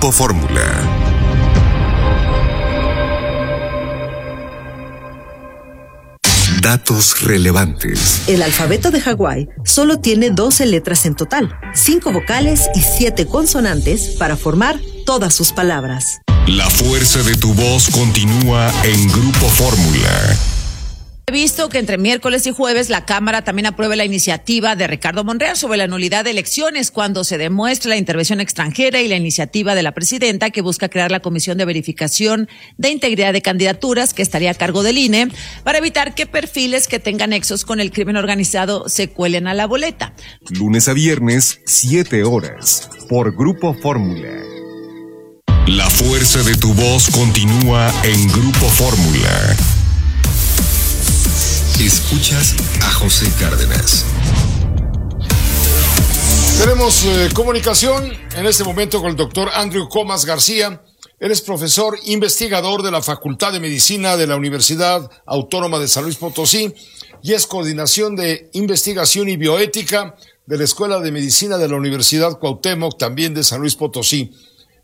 Grupo Fórmula. Datos relevantes. El alfabeto de Hawái solo tiene 12 letras en total, 5 vocales y 7 consonantes para formar todas sus palabras. La fuerza de tu voz continúa en Grupo Fórmula. He visto que entre miércoles y jueves la Cámara también apruebe la iniciativa de Ricardo Monreal sobre la nulidad de elecciones cuando se demuestre la intervención extranjera y la iniciativa de la presidenta que busca crear la Comisión de Verificación de Integridad de Candidaturas que estaría a cargo del INE para evitar que perfiles que tengan nexos con el crimen organizado se cuelen a la boleta. Lunes a viernes, 7 horas, por Grupo Fórmula. La fuerza de tu voz continúa en Grupo Fórmula. Escuchas a José Cárdenas. Tenemos comunicación en este momento con el doctor Andrew Comas García. Él es profesor investigador de la Facultad de Medicina de la Universidad Autónoma de San Luis Potosí y es coordinación de investigación y bioética de la Escuela de Medicina de la Universidad Cuauhtémoc, también de San Luis Potosí.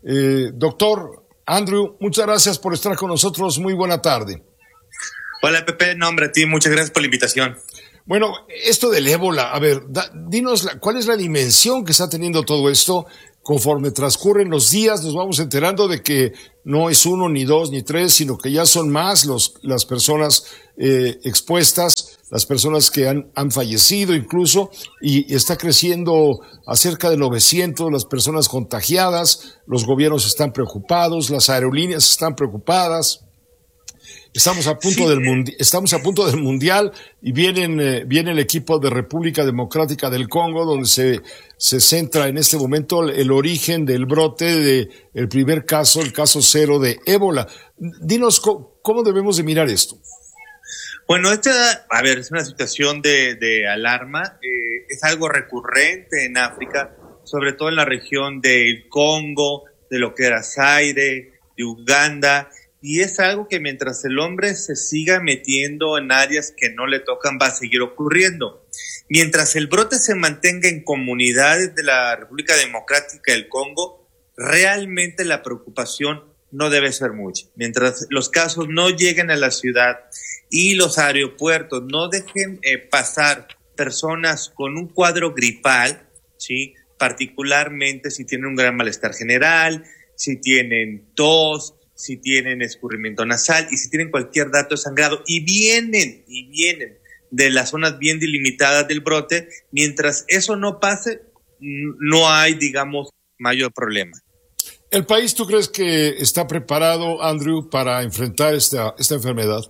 Doctor Andrew, muchas gracias por estar con nosotros. Muy buena tarde. Hola Pepe, no hombre, a ti, muchas gracias por la invitación. Bueno, esto del ébola, a ver, dinos cuál es la dimensión que está teniendo todo esto. Conforme transcurren los días nos vamos enterando de que no es 1, ni 2, ni 3, sino que ya son más las personas expuestas, las personas que han fallecido incluso, y está creciendo a cerca de 900 las personas contagiadas. Los gobiernos están preocupados, las aerolíneas están preocupadas. Estamos a punto del mundial y viene el equipo de República Democrática del Congo, donde se centra en este momento el origen del brote del primer caso, el caso 0 de ébola. Dinos cómo debemos de mirar esto. Bueno, es una situación de alarma, es algo recurrente en África, sobre todo en la región del Congo, de lo que era Zaire, de Uganda. Y es algo que mientras el hombre se siga metiendo en áreas que no le tocan, va a seguir ocurriendo. Mientras el brote se mantenga en comunidades de la República Democrática del Congo, realmente la preocupación no debe ser mucha. Mientras los casos no lleguen a la ciudad y los aeropuertos no dejen pasar personas con un cuadro gripal, ¿sí? Particularmente si tienen un gran malestar general, si tienen tos, si tienen escurrimiento nasal y si tienen cualquier dato de sangrado y vienen de las zonas bien delimitadas del brote, mientras eso no pase, no hay, digamos, mayor problema. ¿El país tú crees que está preparado, Andrew, para enfrentar esta enfermedad?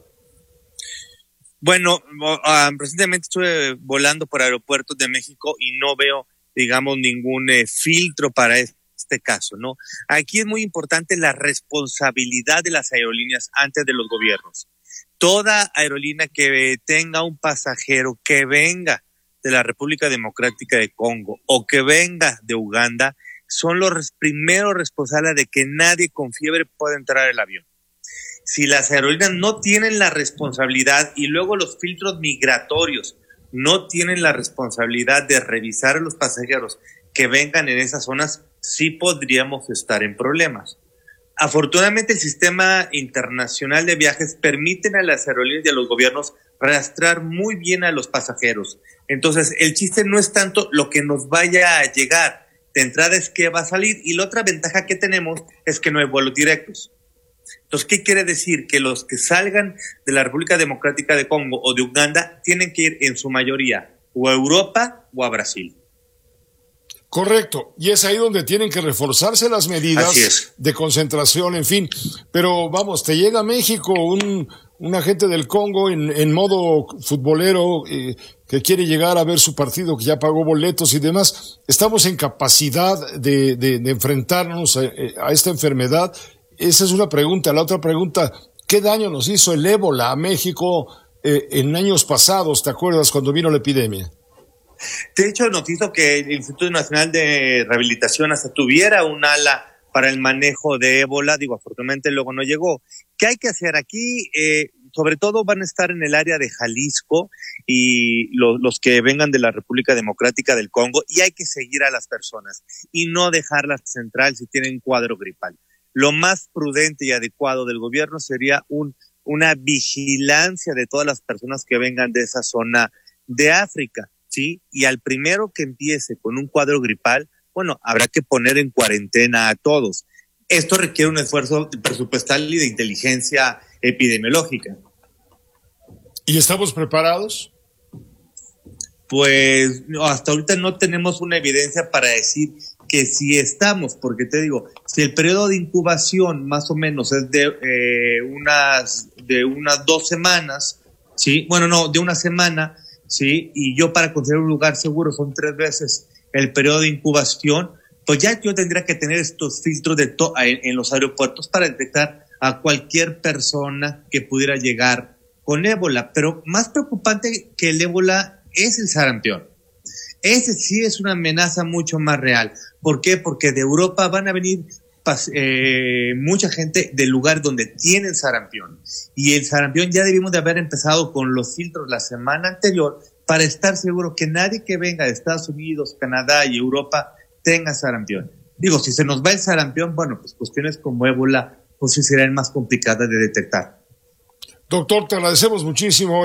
Bueno, recientemente estuve volando por aeropuertos de México y no veo, digamos, ningún filtro para este caso, ¿no? Aquí es muy importante la responsabilidad de las aerolíneas antes de los gobiernos. Toda aerolínea que tenga un pasajero que venga de la República Democrática de Congo o que venga de Uganda son los primeros responsables de que nadie con fiebre pueda entrar al avión. Si las aerolíneas no tienen la responsabilidad y luego los filtros migratorios no tienen la responsabilidad de revisar a los pasajeros que vengan en esas zonas, sí podríamos estar en problemas. Afortunadamente, el sistema internacional de viajes permite a las aerolíneas y a los gobiernos rastrear muy bien a los pasajeros. Entonces, el chiste no es tanto lo que nos vaya a llegar. De entrada es que va a salir. Y la otra ventaja que tenemos es que no hay vuelos directos. Entonces, ¿qué quiere decir? Que los que salgan de la República Democrática de Congo o de Uganda tienen que ir en su mayoría o a Europa o a Brasil. Correcto, y es ahí donde tienen que reforzarse las medidas de concentración, en fin. Pero vamos, te llega a México un agente del Congo en modo futbolero que quiere llegar a ver su partido, que ya pagó boletos y demás. ¿Estamos en capacidad de enfrentarnos a esta enfermedad? Esa es una pregunta. La otra pregunta, ¿qué daño nos hizo el ébola a México en años pasados? ¿Te acuerdas cuando vino la epidemia? De hecho, notizo que el Instituto Nacional de Rehabilitación hasta tuviera un ala para el manejo de ébola. Digo, afortunadamente luego no llegó. ¿Qué hay que hacer aquí? sobre todo van a estar en el área de Jalisco y los que vengan de la República Democrática del Congo, y hay que seguir a las personas y no dejarlas central si tienen cuadro gripal. Lo más prudente y adecuado del gobierno sería una vigilancia de todas las personas que vengan de esa zona de África, ¿sí? Y al primero que empiece con un cuadro gripal, bueno, habrá que poner en cuarentena a todos. Esto requiere un esfuerzo presupuestal y de inteligencia epidemiológica. ¿Y estamos preparados? Pues hasta ahorita no tenemos una evidencia para decir que sí estamos, porque te digo, si el periodo de incubación más o menos es de unas 2 semanas, ¿sí? Bueno, no, de una semana, ¿sí? Y yo para conseguir un lugar seguro son 3 veces el periodo de incubación, pues ya yo tendría que tener estos filtros en los aeropuertos para detectar a cualquier persona que pudiera llegar con ébola. Pero más preocupante que el ébola es el sarampión. Ese sí es una amenaza mucho más real. ¿Por qué? Porque de Europa van a venir mucha gente del lugar donde tienen sarampión. Y el sarampión ya debimos de haber empezado con los filtros la semana anterior para estar seguro que nadie que venga de Estados Unidos, Canadá y Europa tenga sarampión. Digo, si se nos va el sarampión, bueno, pues cuestiones como ébola, pues sí serán más complicadas de detectar. Doctor, te agradecemos muchísimo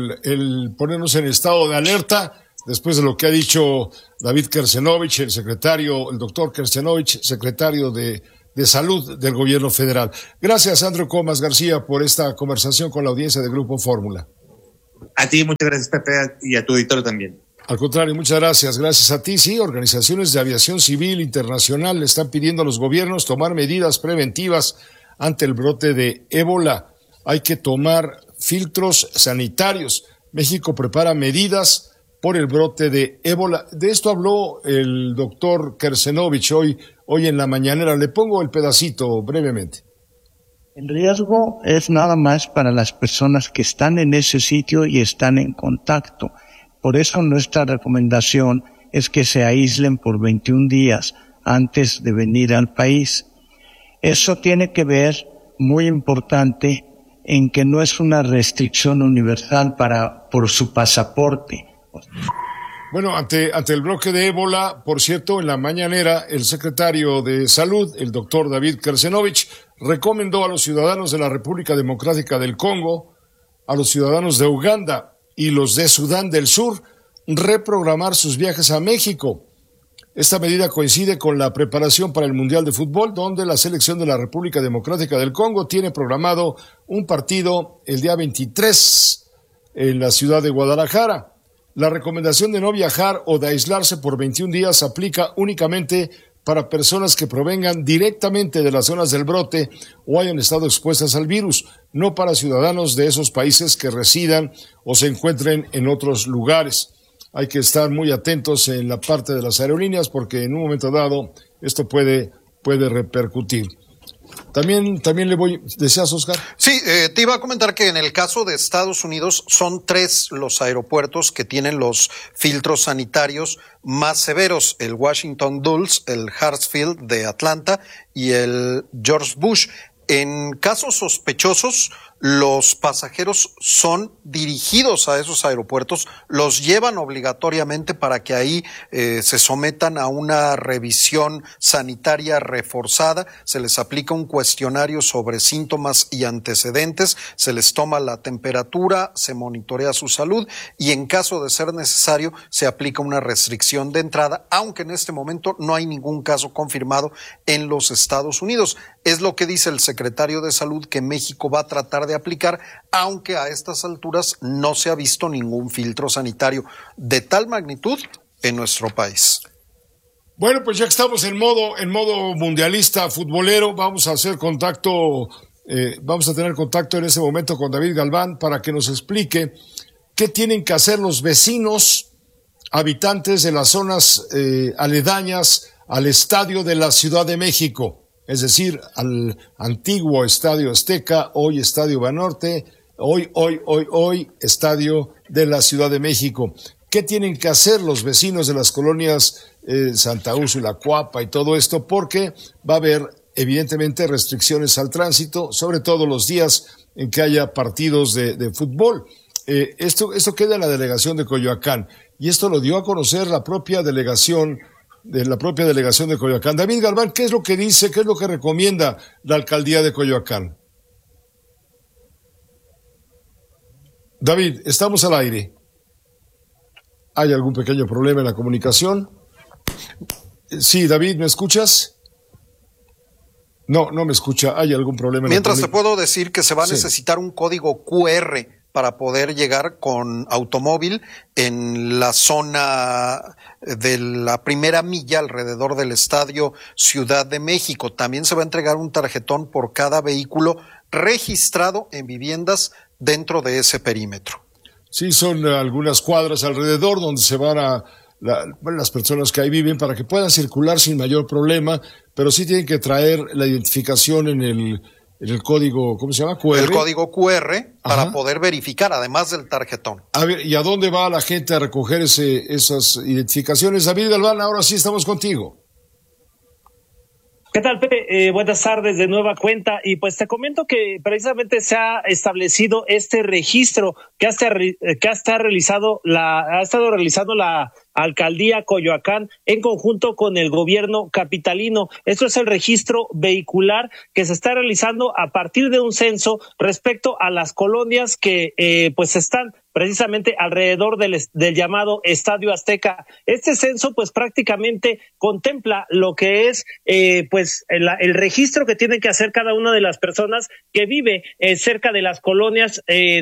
el ponernos en estado de alerta después de lo que ha dicho David Kersenovich, el doctor Kersenovich, secretario de Salud del Gobierno Federal. Gracias, Andrew Comas García, por esta conversación con la audiencia de Grupo Fórmula. A ti, muchas gracias, Pepe, y a tu auditorio también. Al contrario, muchas gracias. Gracias a ti. Sí, organizaciones de aviación civil internacional le están pidiendo a los gobiernos tomar medidas preventivas ante el brote de ébola. Hay que tomar filtros sanitarios. México prepara medidas por el brote de ébola. De esto habló el doctor Kersenovich hoy en la mañanera. Le pongo el pedacito brevemente. El riesgo es nada más para las personas que están en ese sitio y están en contacto. Por eso nuestra recomendación es que se aíslen por 21 días antes de venir al país. Eso tiene que ver, muy importante, en que no es una restricción universal por su pasaporte. Bueno, ante el brote de ébola, por cierto, en la mañanera, el secretario de Salud, el doctor David Kersenovich, recomendó a los ciudadanos de la República Democrática del Congo, a los ciudadanos de Uganda y los de Sudán del Sur reprogramar sus viajes a México. Esta medida coincide con la preparación para el Mundial de Fútbol, donde la selección de la República Democrática del Congo tiene programado un partido el día 23 en la ciudad de Guadalajara. La recomendación de no viajar o de aislarse por 21 días aplica únicamente para personas que provengan directamente de las zonas del brote o hayan estado expuestas al virus, no para ciudadanos de esos países que residan o se encuentren en otros lugares. Hay que estar muy atentos en la parte de las aerolíneas porque en un momento dado esto puede repercutir. También ¿deseas, Oscar? Sí, te iba a comentar que en el caso de Estados Unidos son 3 los aeropuertos que tienen los filtros sanitarios más severos: el Washington Dulles, el Hartsfield de Atlanta y el George Bush. En casos sospechosos, los pasajeros son dirigidos a esos aeropuertos, los llevan obligatoriamente para que ahí se sometan a una revisión sanitaria reforzada, se les aplica un cuestionario sobre síntomas y antecedentes, se les toma la temperatura, se monitorea su salud y en caso de ser necesario se aplica una restricción de entrada, aunque en este momento no hay ningún caso confirmado en los Estados Unidos. Es lo que dice el secretario de Salud que México va a tratar de aplicar, aunque a estas alturas no se ha visto ningún filtro sanitario de tal magnitud en nuestro país. Bueno, pues ya que estamos en modo mundialista futbolero, vamos a tener contacto en ese momento con David Galván para que nos explique qué tienen que hacer los vecinos, habitantes de las zonas aledañas al estadio de la Ciudad de México. Es decir, al antiguo Estadio Azteca, hoy Estadio Banorte, hoy Estadio de la Ciudad de México. ¿Qué tienen que hacer los vecinos de las colonias Santa Úrsula, Cuapa y todo esto? Porque va a haber, evidentemente, restricciones al tránsito, sobre todo los días en que haya partidos de fútbol. Esto queda en la delegación de Coyoacán, y esto lo dio a conocer la propia delegación de Coyoacán. David Galván, ¿qué es lo que dice, qué es lo que recomienda la alcaldía de Coyoacán? David, estamos al aire. ¿Hay algún pequeño problema en la comunicación? Sí, David, ¿me escuchas? No me escucha. ¿Hay algún problema en Mientras te puedo decir que se va a necesitar un código QR para poder llegar con automóvil en la zona de la primera milla alrededor del Estadio Ciudad de México. También se va a entregar un tarjetón por cada vehículo registrado en viviendas dentro de ese perímetro. Sí, son algunas cuadras alrededor donde se van a las personas que ahí viven para que puedan circular sin mayor problema, pero sí tienen que traer la identificación en el código, ¿cómo se llama? QR. El código QR para poder verificar, además del tarjetón. A ver, ¿y a dónde va la gente a recoger esas identificaciones? David Galván, ahora sí estamos contigo. ¿Qué tal, Pepe? Buenas tardes de nueva cuenta. Y pues te comento que precisamente se ha establecido este registro que ha estado realizando la Alcaldía Coyoacán en conjunto con el gobierno capitalino. Esto es el registro vehicular que se está realizando a partir de un censo respecto a las colonias que pues están precisamente alrededor del llamado Estadio Azteca. Este censo pues prácticamente contempla lo que es pues el registro que tienen que hacer cada una de las personas que vive cerca de las colonias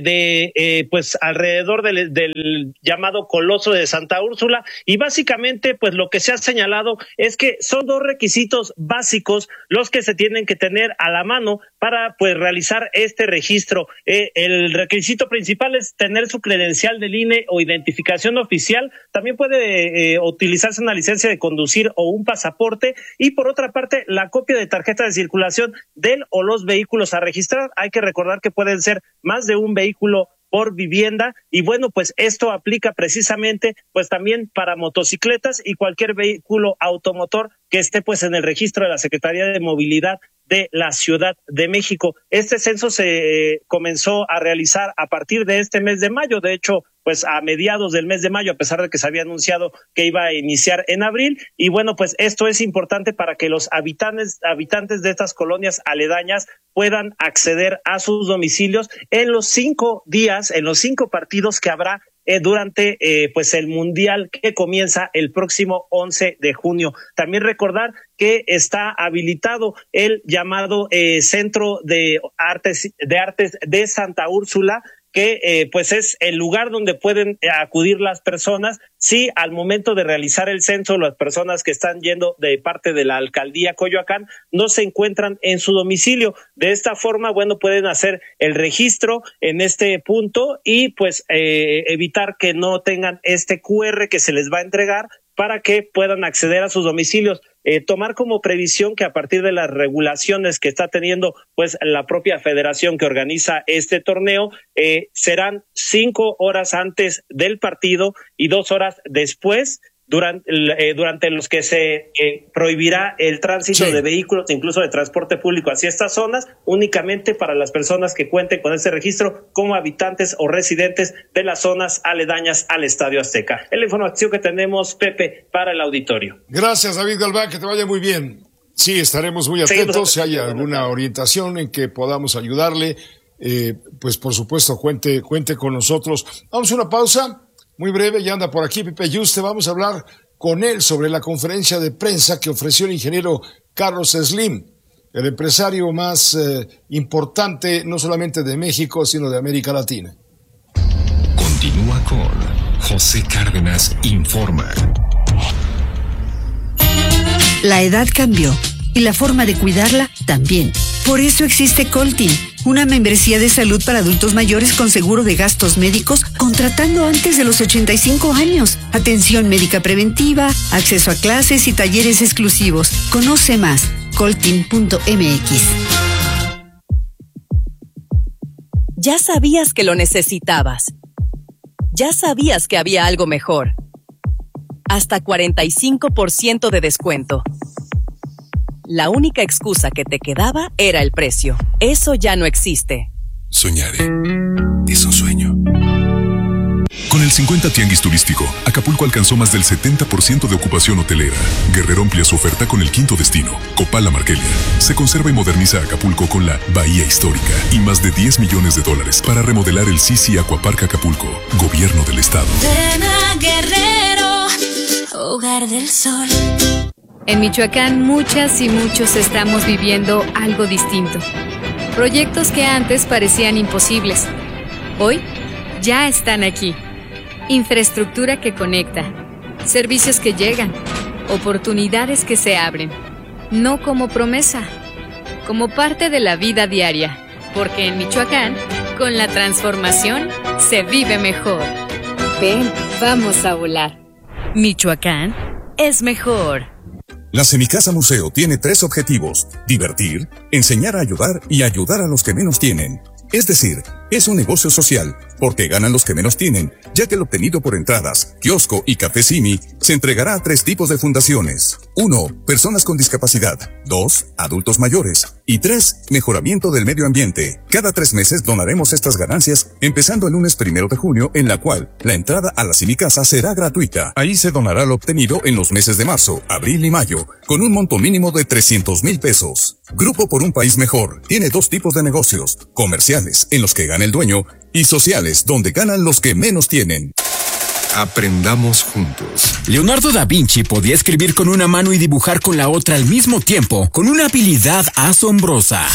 pues alrededor del llamado Coloso de Santa Úrsula, y básicamente pues lo que se ha señalado es que son dos requisitos básicos los que se tienen que tener a la mano para pues realizar este registro. El requisito principal es tener su credencial del INE o identificación oficial. También puede utilizarse una licencia de conducir o un pasaporte, y por otra parte la copia de tarjeta de circulación del o los vehículos a registrar. Hay que recordar que pueden ser más de un vehículo por vivienda, y bueno, pues esto aplica precisamente pues también para motocicletas y cualquier vehículo automotor que esté pues en el registro de la Secretaría de Movilidad de la Ciudad de México. Este censo se comenzó a realizar a partir de este mes de mayo. De hecho, pues a mediados del mes de mayo, a pesar de que se había anunciado que iba a iniciar en abril. Y bueno, pues esto es importante para que los habitantes de estas colonias aledañas puedan acceder a sus domicilios en los 5 días, en los 5 partidos que habrá durante pues el Mundial que comienza el próximo 11 de junio. También recordar que está habilitado el llamado Centro de Artes de Santa Úrsula, que pues es el lugar donde pueden acudir las personas si al momento de realizar el censo las personas que están yendo de parte de la Alcaldía Coyoacán no se encuentran en su domicilio. De esta forma, bueno, pueden hacer el registro en este punto y pues evitar que no tengan este QR que se les va a entregar para que puedan acceder a sus domicilios. Tomar como previsión que a partir de las regulaciones que está teniendo pues la propia federación que organiza este torneo, serán 5 horas antes del partido y 2 horas después, durante los que se prohibirá el tránsito de vehículos, incluso de transporte público hacia estas zonas, únicamente para las personas que cuenten con ese registro como habitantes o residentes de las zonas aledañas al Estadio Azteca. Es la información que tenemos, Pepe, para el auditorio. Gracias, David Galván, que te vaya muy bien. Sí, estaremos muy atentos. Si hay alguna orientación en que podamos ayudarle, pues por supuesto cuente con nosotros. Vamos a una pausa muy breve, ya anda por aquí Pepe Yuste. Vamos a hablar con él sobre la conferencia de prensa que ofreció el ingeniero Carlos Slim, el empresario más importante no solamente de México, sino de América Latina. Continúa con José Cárdenas Informa. La edad cambió y la forma de cuidarla también. Por eso existe Coltin, una membresía de salud para adultos mayores con seguro de gastos médicos contratando antes de los 85 años. Atención médica preventiva, acceso a clases y talleres exclusivos. Conoce más, coltin.mx. Ya sabías que lo necesitabas. Ya sabías que había algo mejor. Hasta 45% de descuento. La única excusa que te quedaba era el precio. Eso ya no existe. Soñaré. Es un sueño. Con el 50 Tianguis Turístico, Acapulco alcanzó más del 70% de ocupación hotelera. Guerrero amplía su oferta con el quinto destino, Copala Marquelia. Se conserva y moderniza Acapulco con la Bahía Histórica y más de $10 millones para remodelar el Sisi Aquapark Acapulco, Gobierno del Estado. Ven a Guerrero, hogar del sol. En Michoacán, muchas y muchos estamos viviendo algo distinto. Proyectos que antes parecían imposibles, hoy ya están aquí. Infraestructura que conecta, servicios que llegan, oportunidades que se abren. No como promesa, como parte de la vida diaria. Porque en Michoacán, con la transformación, se vive mejor. Ven, vamos a volar. Michoacán es mejor. La Semicasa Museo tiene 3 objetivos: divertir, enseñar a ayudar y ayudar a los que menos tienen. Es decir, es un negocio social, porque ganan los que menos tienen, ya que el obtenido por entradas, kiosco y café Simi se entregará a 3 tipos de fundaciones. 1. Personas con discapacidad. 2. Adultos mayores. Y 3. Mejoramiento del medio ambiente. Cada 3 meses donaremos estas ganancias, empezando el lunes 1 de junio, en la cual la entrada a la Semicasa será gratuita. Ahí se donará lo obtenido en los meses de marzo, abril y mayo, con un monto mínimo de 300,000 pesos. Grupo por un País Mejor tiene 2 tipos de negocios: comerciales, en los que gana el dueño, y sociales, donde ganan los que menos tienen. Aprendamos juntos. Leonardo da Vinci podía escribir con una mano y dibujar con la otra al mismo tiempo, con una habilidad asombrosa.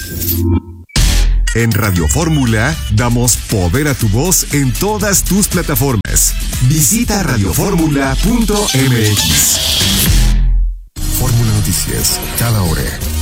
En Radio Fórmula damos poder a tu voz en todas tus plataformas. Visita radioformula.mx. Fórmula Noticias, cada hora.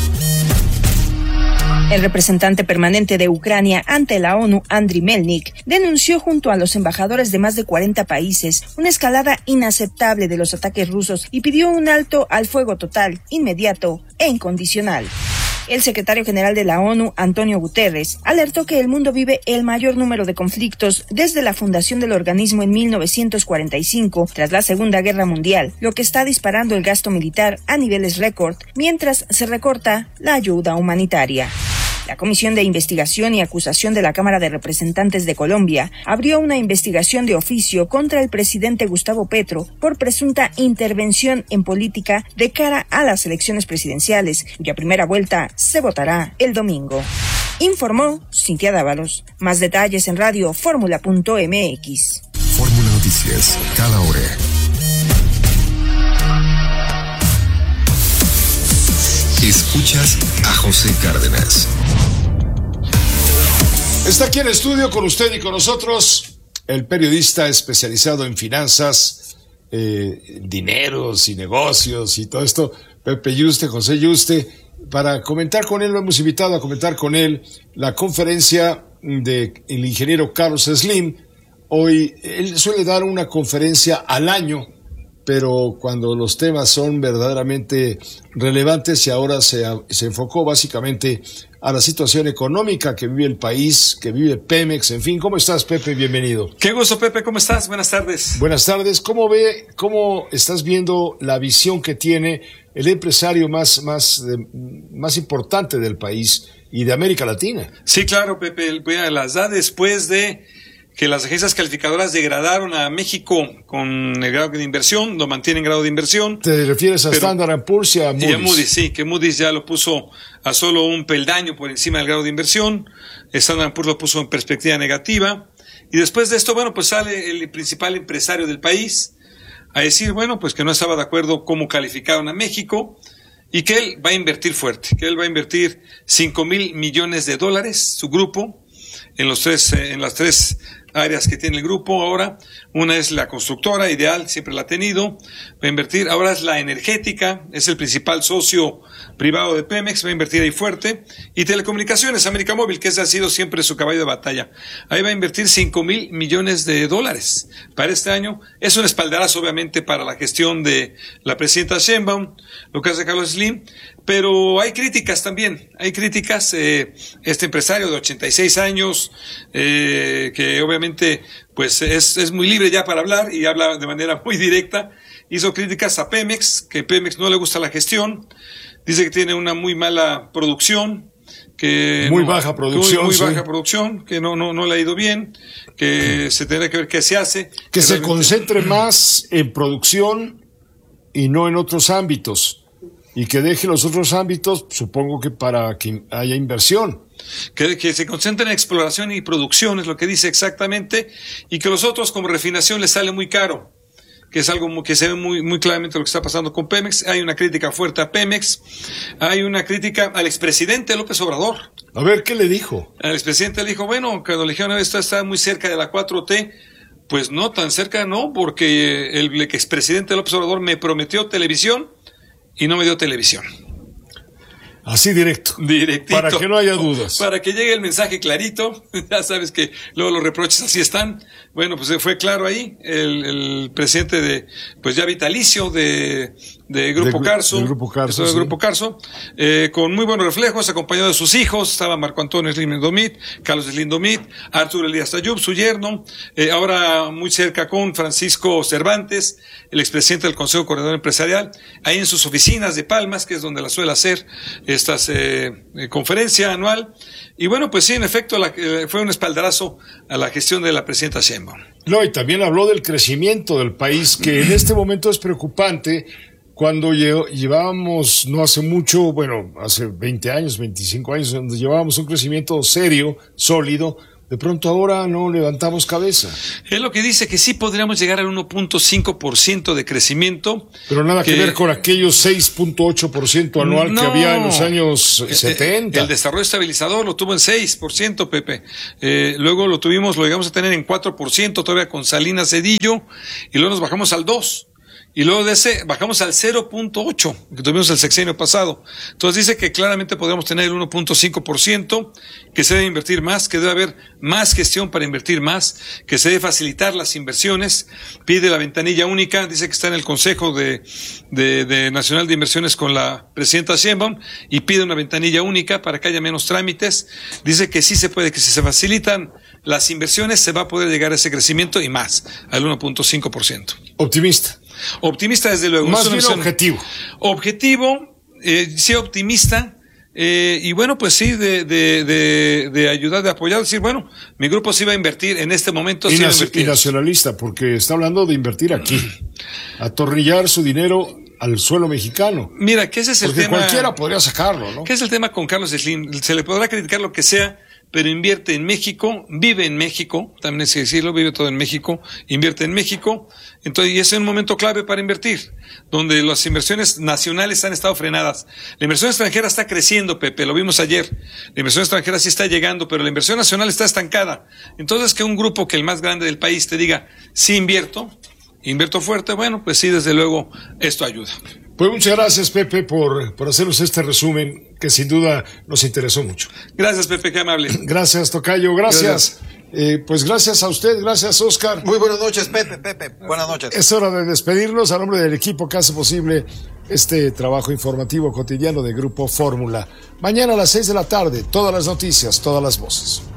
El representante permanente de Ucrania ante la ONU, Andriy Melnik, denunció junto a los embajadores de más de 40 países una escalada inaceptable de los ataques rusos y pidió un alto al fuego total, inmediato e incondicional. El secretario general de la ONU, Antonio Guterres, alertó que el mundo vive el mayor número de conflictos desde la fundación del organismo en 1945, tras la Segunda Guerra Mundial, lo que está disparando el gasto militar a niveles récord, mientras se recorta la ayuda humanitaria. La Comisión de Investigación y Acusación de la Cámara de Representantes de Colombia abrió una investigación de oficio contra el presidente Gustavo Petro por presunta intervención en política de cara a las elecciones presidenciales, cuya primera vuelta se votará el domingo. Informó Cintia Dávalos. Más detalles en radioformula.mx. Fórmula Noticias, cada hora. Escuchas a José Cárdenas. Está aquí en el estudio con usted y con nosotros el periodista especializado en finanzas, dineros y negocios y todo esto, Pepe Yuste, José Yuste, para comentar con él. Lo hemos invitado a comentar con él la conferencia del ingeniero Carlos Slim. Hoy él suele dar una conferencia al año, pero cuando los temas son verdaderamente relevantes, y ahora se enfocó básicamente a la situación económica que vive el país, que vive Pemex, en fin. ¿Cómo estás, Pepe? Bienvenido. Qué gusto, Pepe, ¿cómo estás? Buenas tardes. Buenas tardes. ¿Cómo estás viendo la visión que tiene el empresario más importante del país y de América Latina? Sí, claro, Pepe, las da después de que las agencias calificadoras degradaron a México con el grado de inversión, lo mantienen grado de inversión. ¿Te refieres a Standard & Poor's y a Moody's? Y a Moody's, sí, que Moody's ya lo puso a solo un peldaño por encima del grado de inversión. Standard & Poor's lo puso en perspectiva negativa. Y después de esto, bueno, pues sale el principal empresario del país a decir, bueno, pues que no estaba de acuerdo cómo calificaron a México y que él va a invertir fuerte, que él va a invertir $5,000 millones, su grupo, en las tres áreas que tiene el grupo ahora. Una es la constructora, Ideal, siempre la ha tenido, va a invertir. Ahora es la energética, es el principal socio privado de Pemex, va a invertir ahí fuerte. Y telecomunicaciones, América Móvil, que ese ha sido siempre su caballo de batalla. Ahí va a invertir $5,000 millones para este año. Es un espaldarazo, obviamente, para la gestión de la presidenta Sheinbaum, lo que hace Carlos Slim. Pero hay críticas también, este empresario de 86 años, que obviamente pues es muy libre ya para hablar y habla de manera muy directa, hizo críticas a Pemex, que Pemex no le gusta la gestión, dice que tiene una muy mala producción, que muy baja producción, baja producción, que no le ha ido bien, que se tendrá que ver qué se hace. Que se concentre más en producción y no en otros ámbitos, y que deje los otros ámbitos, supongo que para que haya inversión. Que se concentre en exploración y producción, es lo que dice exactamente, y que los otros como refinación les sale muy caro, que es algo que se ve muy claramente lo que está pasando con Pemex. Hay una crítica fuerte a Pemex, hay una crítica al expresidente López Obrador. A ver, ¿qué le dijo? Al expresidente le dijo, bueno, cuando le dijeron esto está muy cerca de la 4T, pues no, tan cerca no, porque el expresidente López Obrador me prometió televisión y no me dio televisión. Así directo. Directito. Para que no haya dudas. Para que llegue el mensaje clarito. Ya sabes que luego los reproches así están. Bueno, pues fue claro ahí. El presidente pues ya vitalicio de Grupo Carso. Del Grupo Carso. Del Grupo Carso. Con muy buenos reflejos, acompañado de sus hijos. Estaba Marco Antonio Slim Domit, Carlos Slim Domit, Arturo Elías Tayub, su yerno. Ahora muy cerca con Francisco Cervantes, el expresidente del Consejo Coordinador Empresarial. Ahí en sus oficinas de Palmas, que es donde la suele hacer esta conferencia anual. Y bueno, pues sí, en efecto, fue un espaldarazo a la gestión de la presidenta Sheinbaum. No, y también habló del crecimiento del país, que en este momento es preocupante, cuando llevábamos, no hace mucho, bueno, hace 20 años, 25 años, donde llevábamos un crecimiento serio, sólido. De pronto ahora no levantamos cabeza. Es lo que dice que sí podríamos llegar al 1.5% de crecimiento. Pero nada que ver con aquellos 6.8% anual que había en los años 70. El desarrollo estabilizador lo tuvo en 6%, Pepe. Luego lo llegamos a tener en 4% todavía con Salinas Cedillo, y luego nos bajamos al 2%. Y luego de ese bajamos al 0.8, que tuvimos el sexenio pasado. Entonces dice que claramente podemos tener el 1.5%, que se debe invertir más, que debe haber más gestión para invertir más, que se debe facilitar las inversiones. Pide la ventanilla única, dice que está en el Consejo de Nacional de Inversiones con la presidenta Sheinbaum, y pide una ventanilla única para que haya menos trámites. Dice que sí se puede, que si se facilitan las inversiones se va a poder llegar a ese crecimiento y más, al 1.5%. Optimista. Optimista, desde luego. Más bien objetivo. Objetivo, sí, optimista, y bueno, pues sí, de ayudar, de apoyar, decir, bueno, mi grupo sí va a invertir en este momento. Y, sí va a invertir. Y nacionalista, porque está hablando de invertir aquí, atornillar su dinero al suelo mexicano. Mira, que ese es el tema. Porque cualquiera podría sacarlo, ¿no? ¿Qué es el tema con Carlos Slim? Se le podrá criticar lo que sea, pero invierte en México, vive en México, también hay que decirlo, vive todo en México, invierte en México. Entonces, y ese es un momento clave para invertir, donde las inversiones nacionales han estado frenadas. La inversión extranjera está creciendo, Pepe, lo vimos ayer. La inversión extranjera sí está llegando, pero la inversión nacional está estancada. Entonces, que un grupo que el más grande del país te diga, sí invierto fuerte, bueno, pues sí, desde luego, esto ayuda. Pues muchas gracias, Pepe, por hacernos este resumen que sin duda nos interesó mucho. Gracias, Pepe, qué amable. Gracias, Tocayo, gracias. Pues gracias a usted, gracias, Oscar. Muy buenas noches, Pepe, buenas noches. Es hora de despedirnos a nombre del equipo que hace posible este trabajo informativo cotidiano de Grupo Fórmula. Mañana a las 6 de la tarde, todas las noticias, todas las voces.